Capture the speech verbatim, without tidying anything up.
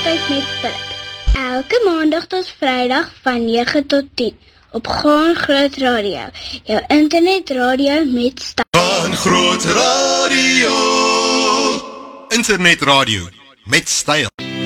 Tyd met Philip. Elke maandag tot vrydag van nege tot tien op Gaan Groot Radio, jou internetradio met styl. Gaan Groot Radio, internetradio met styl.